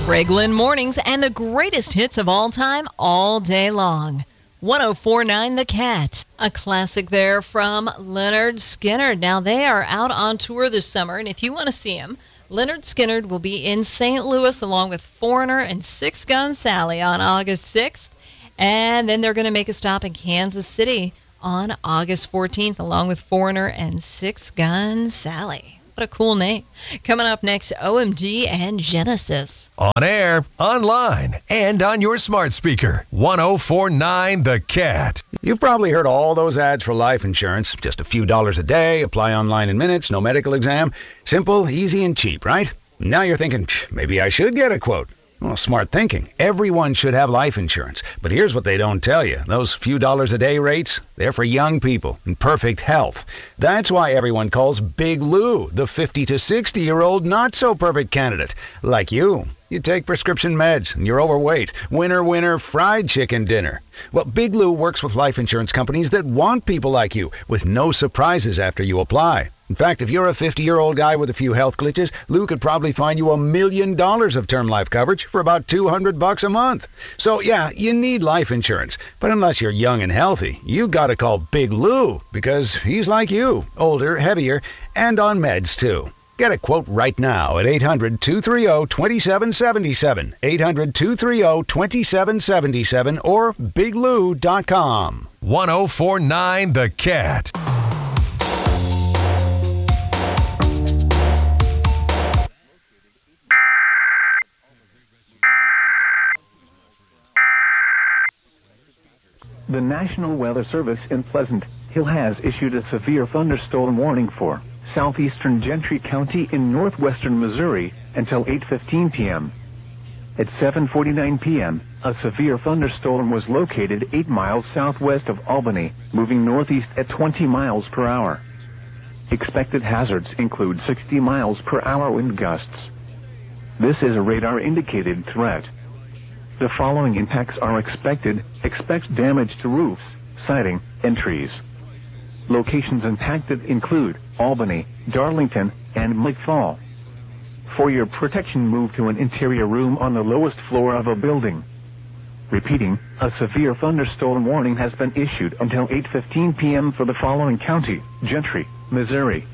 Greg Lynn Mornings and the greatest hits of all time all day long. 104.9 The Cat. A classic there from Lynyrd Skynyrd. Now, they are out on tour this summer, and if you want to see them, Lynyrd Skynyrd will be in St. Louis along with Foreigner and Six Gun Sally on August 6th. And then they're going to make a stop in Kansas City on August 14th along with Foreigner and Six Gun Sally. What a cool name. Coming up next, OMD and Genesis. On air, online, and on your smart speaker. 104.9 The Cat. You've probably heard all those ads for life insurance. Just a few dollars a day, apply online in minutes, no medical exam. Simple, easy, and cheap, right? Now you're thinking, maybe I should get a quote. Well, smart thinking. Everyone should have life insurance. But here's what they don't tell you. Those few dollars a day rates, they're for young people in perfect health. That's why everyone calls Big Lou the 50 to 60-year-old not-so-perfect candidate. Like you. You take prescription meds and you're overweight. Winner, fried chicken dinner. Well, Big Lou works with life insurance companies that want people like you with no surprises after you apply. In fact, if you're a 50-year-old guy with a few health glitches, Lou could probably find you $1 million of term life coverage for about $200 a month. So, yeah, you need life insurance. But unless you're young and healthy, you gotta call Big Lou because he's like you, older, heavier, and on meds, too. Get a quote right now at 800-230-2777, 800-230-2777, or biglou.com. 104.9 The Cat. The National Weather Service in Pleasant Hill has issued a severe thunderstorm warning for southeastern Gentry County in northwestern Missouri until 8:15 p.m. At 7:49 p.m., a severe thunderstorm was located 8 miles southwest of Albany, moving northeast at 20 miles per hour. Expected hazards include 60 miles per hour wind gusts. This is a radar-indicated threat. The following impacts are expected. Expect damage to roofs, siding, and trees. Locations impacted include Albany, Darlington, and McFall. For your protection, move to an interior room on the lowest floor of a building. Repeating, a severe thunderstorm warning has been issued until 8:15 p.m. for the following county: Gentry, Missouri,